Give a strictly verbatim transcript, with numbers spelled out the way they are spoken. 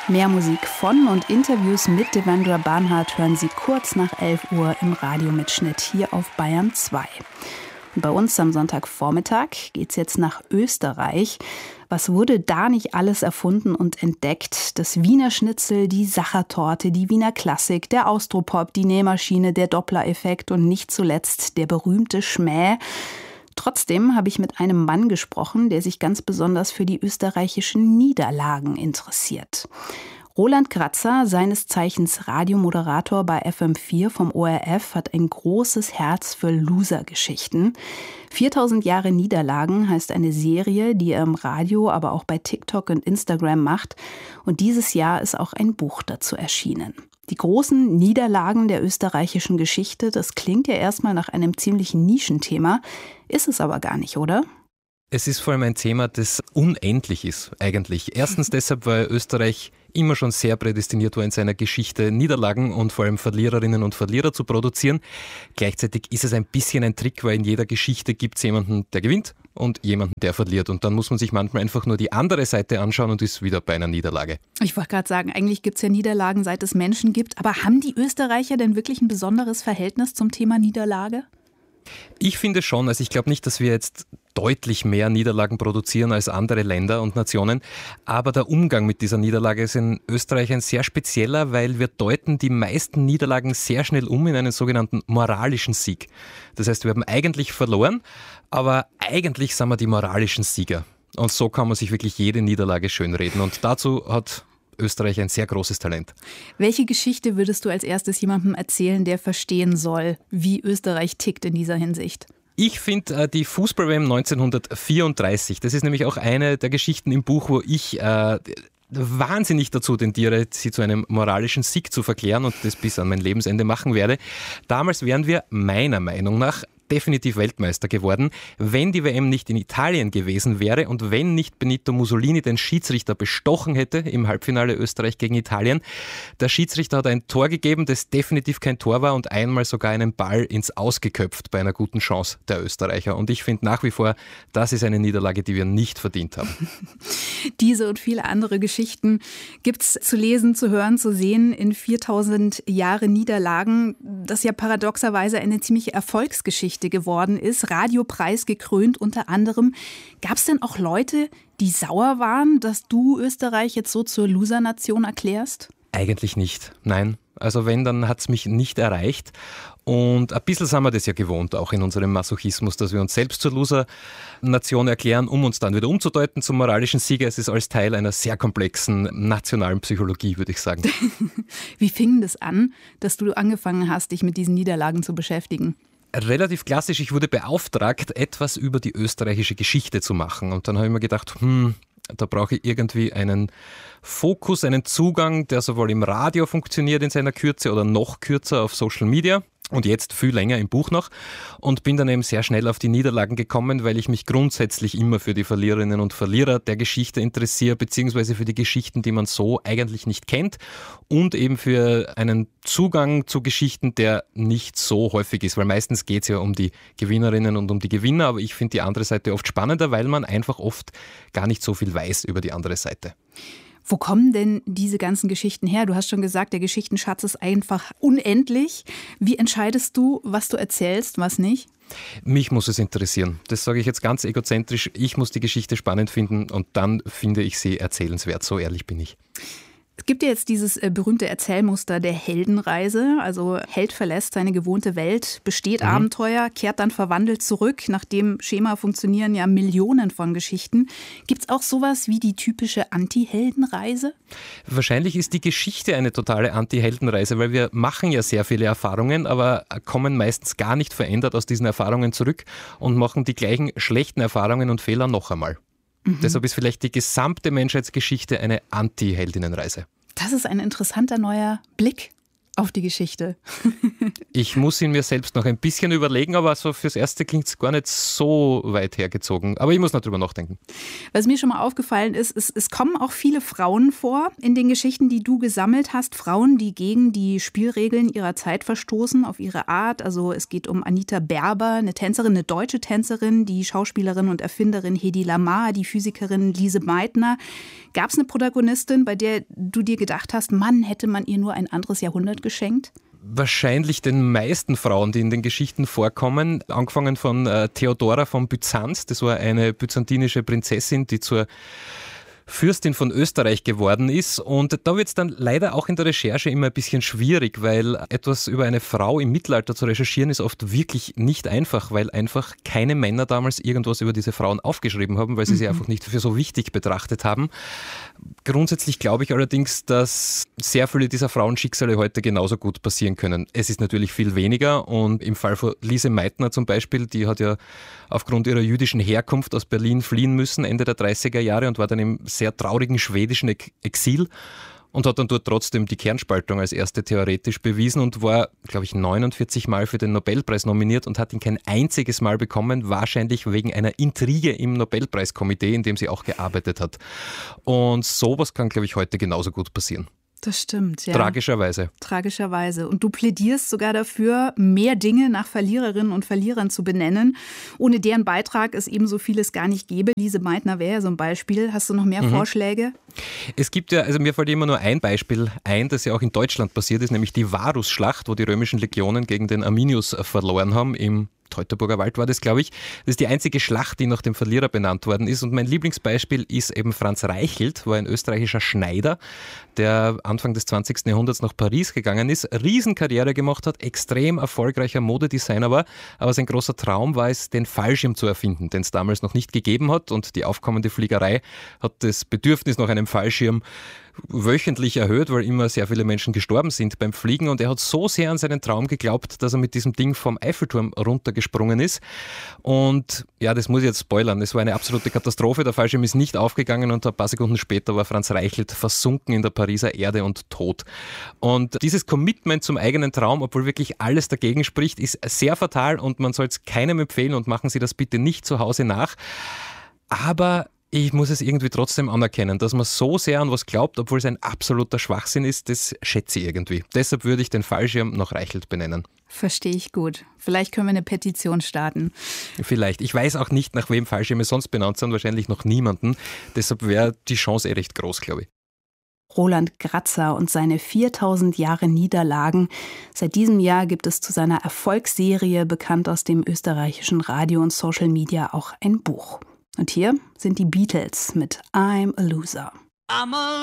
Mehr Musik von und Interviews mit Devendra Banhart hören Sie kurz nach elf Uhr im Radiomitschnitt hier auf Bayern zwei. Und bei uns am Sonntagvormittag geht's jetzt nach Österreich. Was wurde da nicht alles erfunden und entdeckt? Das Wiener Schnitzel, die Sachertorte, die Wiener Klassik, der Austropop, die Nähmaschine, der Doppler-Effekt und nicht zuletzt der berühmte Schmäh. Trotzdem habe ich mit einem Mann gesprochen, der sich ganz besonders für die österreichischen Niederlagen interessiert. Roland Kratzer, seines Zeichens Radiomoderator bei F M vier vom O R F, hat ein großes Herz für Loser-Geschichten. viertausend Jahre Niederlagen heißt eine Serie, die er im Radio, aber auch bei TikTok und Instagram macht. Und dieses Jahr ist auch ein Buch dazu erschienen. Die großen Niederlagen der österreichischen Geschichte, das klingt ja erstmal nach einem ziemlichen Nischenthema, ist es aber gar nicht, oder? Es ist vor allem ein Thema, das unendlich ist eigentlich. Erstens deshalb, weil Österreich immer schon sehr prädestiniert war in seiner Geschichte, Niederlagen und vor allem Verliererinnen und Verlierer zu produzieren. Gleichzeitig ist es ein bisschen ein Trick, weil in jeder Geschichte gibt es jemanden, der gewinnt und jemanden, der verliert. Und dann muss man sich manchmal einfach nur die andere Seite anschauen und ist wieder bei einer Niederlage. Ich wollte gerade sagen, eigentlich gibt es ja Niederlagen, seit es Menschen gibt. Aber haben die Österreicher denn wirklich ein besonderes Verhältnis zum Thema Niederlage? Ich finde schon. Also ich glaube nicht, dass wir jetzt deutlich mehr Niederlagen produzieren als andere Länder und Nationen. Aber der Umgang mit dieser Niederlage ist in Österreich ein sehr spezieller, weil wir deuten die meisten Niederlagen sehr schnell um in einen sogenannten moralischen Sieg. Das heißt, wir haben eigentlich verloren, aber eigentlich sind wir die moralischen Sieger. Und so kann man sich wirklich jede Niederlage schönreden. Und dazu hat Österreich ein sehr großes Talent. Welche Geschichte würdest du als erstes jemandem erzählen, der verstehen soll, wie Österreich tickt in dieser Hinsicht? Ich finde die Fußball-W M neunzehnhundertvierunddreißig, das ist nämlich auch eine der Geschichten im Buch, wo ich äh, wahnsinnig dazu tendiere, sie zu einem moralischen Sieg zu verklären und das bis an mein Lebensende machen werde. Damals wären wir meiner Meinung nach definitiv Weltmeister geworden, wenn die W M nicht in Italien gewesen wäre und wenn nicht Benito Mussolini den Schiedsrichter bestochen hätte im Halbfinale Österreich gegen Italien. Der Schiedsrichter hat ein Tor gegeben, das definitiv kein Tor war und einmal sogar einen Ball ins Aus geköpft bei einer guten Chance der Österreicher. Und ich finde nach wie vor, das ist eine Niederlage, die wir nicht verdient haben. Diese und viele andere Geschichten gibt es zu lesen, zu hören, zu sehen in viertausend Jahre Niederlagen, das ja paradoxerweise eine ziemliche Erfolgsgeschichte geworden ist, Radiopreis gekrönt unter anderem. Gab es denn auch Leute, die sauer waren, dass du Österreich jetzt so zur Loser-Nation erklärst? Eigentlich nicht, nein. Also wenn, dann hat es mich nicht erreicht. Und ein bisschen sind wir das ja gewohnt, auch in unserem Masochismus, dass wir uns selbst zur Loser-Nation erklären, um uns dann wieder umzudeuten zum moralischen Sieger. Es ist alles Teil einer sehr komplexen nationalen Psychologie, würde ich sagen. Wie fing das an, dass du angefangen hast, dich mit diesen Niederlagen zu beschäftigen? Relativ klassisch, ich wurde beauftragt, etwas über die österreichische Geschichte zu machen. Und dann habe ich mir gedacht, hm, da brauche ich irgendwie einen Fokus, einen Zugang, der sowohl im Radio funktioniert in seiner Kürze oder noch kürzer auf Social Media. Und jetzt viel länger im Buch noch und bin dann eben sehr schnell auf die Niederlagen gekommen, weil ich mich grundsätzlich immer für die Verliererinnen und Verlierer der Geschichte interessiere, beziehungsweise für die Geschichten, die man so eigentlich nicht kennt und eben für einen Zugang zu Geschichten, der nicht so häufig ist, weil meistens geht es ja um die Gewinnerinnen und um die Gewinner, aber ich finde die andere Seite oft spannender, weil man einfach oft gar nicht so viel weiß über die andere Seite. Wo kommen denn diese ganzen Geschichten her? Du hast schon gesagt, der Geschichtenschatz ist einfach unendlich. Wie entscheidest du, was du erzählst, was nicht? Mich muss es interessieren. Das sage ich jetzt ganz egozentrisch. Ich muss die Geschichte spannend finden und dann finde ich sie erzählenswert. So ehrlich bin ich. Es gibt ja jetzt dieses äh, berühmte Erzählmuster der Heldenreise. Also Held verlässt seine gewohnte Welt, besteht mhm. Abenteuer, kehrt dann verwandelt zurück. Nach dem Schema funktionieren ja Millionen von Geschichten. Gibt es auch sowas wie die typische Anti-Heldenreise? Wahrscheinlich ist die Geschichte eine totale Anti-Heldenreise, weil wir machen ja sehr viele Erfahrungen, aber kommen meistens gar nicht verändert aus diesen Erfahrungen zurück und machen die gleichen schlechten Erfahrungen und Fehler noch einmal. Mhm. Deshalb ist vielleicht die gesamte Menschheitsgeschichte eine Anti-Heldinnenreise. Das ist ein interessanter neuer Blick auf die Geschichte? Ich muss ihn mir selbst noch ein bisschen überlegen, aber so fürs Erste klingt es gar nicht so weit hergezogen. Aber ich muss noch drüber nachdenken. Was mir schon mal aufgefallen ist, es, es kommen auch viele Frauen vor in den Geschichten, die du gesammelt hast. Frauen, die gegen die Spielregeln ihrer Zeit verstoßen, auf ihre Art. Also es geht um Anita Berber, eine Tänzerin, eine deutsche Tänzerin, die Schauspielerin und Erfinderin Hedi Lamar, die Physikerin Lise Meitner. Gab es eine Protagonistin, bei der du dir gedacht hast, Mann, hätte man ihr nur ein anderes Jahrhundert geschenkt? Wahrscheinlich den meisten Frauen, die in den Geschichten vorkommen, angefangen von äh, Theodora von Byzanz, das war eine byzantinische Prinzessin, die zur Fürstin von Österreich geworden ist. Und da wird es dann leider auch in der Recherche immer ein bisschen schwierig, weil etwas über eine Frau im Mittelalter zu recherchieren ist oft wirklich nicht einfach, weil einfach keine Männer damals irgendwas über diese Frauen aufgeschrieben haben, weil sie mhm. sie einfach nicht für so wichtig betrachtet haben. Grundsätzlich glaube ich allerdings, dass sehr viele dieser Frauenschicksale heute genauso gut passieren können. Es ist natürlich viel weniger und im Fall von Lise Meitner zum Beispiel, die hat ja aufgrund ihrer jüdischen Herkunft aus Berlin fliehen müssen Ende der dreißiger Jahre und war dann im sehr traurigen schwedischen Exil und hat dann dort trotzdem die Kernspaltung als erste theoretisch bewiesen und war, glaube ich, neunundvierzig Mal für den Nobelpreis nominiert und hat ihn kein einziges Mal bekommen, wahrscheinlich wegen einer Intrige im Nobelpreiskomitee, in dem sie auch gearbeitet hat. Und sowas kann, glaube ich, heute genauso gut passieren. Das stimmt, ja. Tragischerweise. Tragischerweise. Und du plädierst sogar dafür, mehr Dinge nach Verliererinnen und Verlierern zu benennen, ohne deren Beitrag es eben so vieles gar nicht gäbe. Lise Meitner wäre ja so ein Beispiel. Hast du noch mehr mhm. Vorschläge? Es gibt ja, also mir fällt immer nur ein Beispiel ein, das ja auch in Deutschland passiert ist, nämlich die Varusschlacht, wo die römischen Legionen gegen den Arminius verloren haben im Teutoburger Wald war das, glaube ich. Das ist die einzige Schlacht, die nach dem Verlierer benannt worden ist. Und mein Lieblingsbeispiel ist eben Franz Reichelt, war ein österreichischer Schneider, der Anfang des zwanzigsten Jahrhunderts nach Paris gegangen ist, Riesenkarriere gemacht hat, extrem erfolgreicher Modedesigner war, aber sein großer Traum war es, den Fallschirm zu erfinden, den es damals noch nicht gegeben hat. Und die aufkommende Fliegerei hat das Bedürfnis nach einem Fallschirm wöchentlich erhöht, weil immer sehr viele Menschen gestorben sind beim Fliegen und er hat so sehr an seinen Traum geglaubt, dass er mit diesem Ding vom Eiffelturm runtergesprungen ist und ja, das muss ich jetzt spoilern, es war eine absolute Katastrophe, der Fallschirm ist nicht aufgegangen und ein paar Sekunden später war Franz Reichelt versunken in der Pariser Erde und tot. Und dieses Commitment zum eigenen Traum, obwohl wirklich alles dagegen spricht, ist sehr fatal und man soll es keinem empfehlen und machen Sie das bitte nicht zu Hause nach, aber ich muss es irgendwie trotzdem anerkennen, dass man so sehr an was glaubt, obwohl es ein absoluter Schwachsinn ist, das schätze ich irgendwie. Deshalb würde ich den Fallschirm nach Reichelt benennen. Verstehe ich gut. Vielleicht können wir eine Petition starten. Vielleicht. Ich weiß auch nicht, nach wem Fallschirme sonst benannt sind, wahrscheinlich noch niemanden. Deshalb wäre die Chance eh recht groß, glaube ich. Roland Gratzer und seine viertausend Jahre Niederlagen. Seit diesem Jahr gibt es zu seiner Erfolgsserie, bekannt aus dem österreichischen Radio und Social Media, auch ein Buch. Und hier sind die Beatles mit I'm a Loser. I'm a